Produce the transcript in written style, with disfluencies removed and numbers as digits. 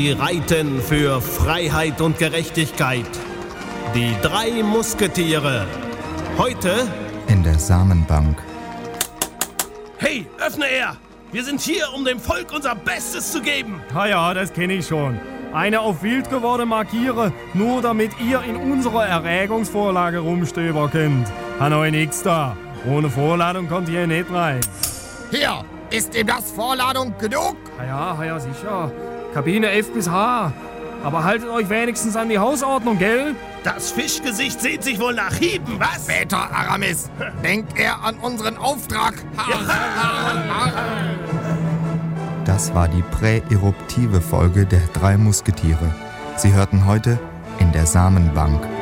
Sie reiten für Freiheit und Gerechtigkeit. Die 3 Musketiere. Heute in der Samenbank. Hey, öffne er! Wir sind hier, um dem Volk unser Bestes zu geben. Ja, das kenne ich schon. Eine auf wild geworden markiere, nur damit ihr in unserer Erwägungsvorlage rumstöber könnt. Han euch nix da. Ohne Vorladung kommt ihr nicht rein. Hier, ist ihm das Vorladung genug? Ja, sicher. Kabine F bis H. Aber haltet euch wenigstens an die Hausordnung, gell? Das Fischgesicht sehnt sich wohl nach Hieben, was? Später, Aramis. Denkt er an unseren Auftrag? Das war die präeruptive Folge der 3 Musketiere. Sie hörten heute in der Samenbank.